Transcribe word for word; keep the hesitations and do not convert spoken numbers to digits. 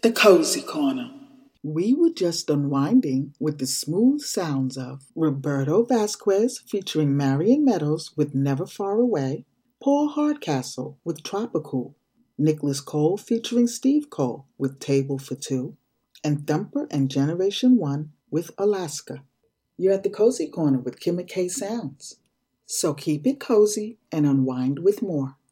The Cozy Corner. We were just unwinding with the smooth sounds of Roberto Vasquez featuring Marion Meadows with Never Far Away, Paul Hardcastle with Tropical, Nicholas Cole featuring Steve Cole with Table for Two, and Thumper and Generation One with Alaska. You're at the Cozy Corner with Kimmy K Sounds. So keep it cozy and unwind with more.